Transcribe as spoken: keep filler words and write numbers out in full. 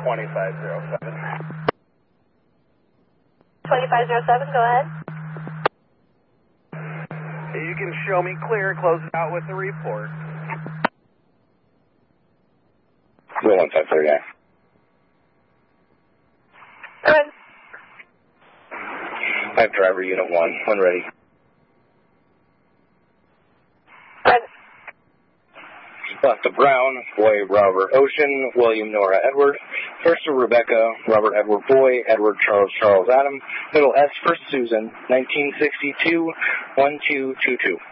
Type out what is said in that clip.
twenty-five oh seven. twenty-five oh seven, go ahead. You can show me clear, close it out with the report. one five three nine. Go ahead. I have driver unit one, when ready. Go ahead. Left of Brown, boy Robert Ocean, William Nora Edward. First of Rebecca, Robert Edward Boy, Edward Charles Charles Adam. Middle S for Susan, nineteen sixty-two, one two two two.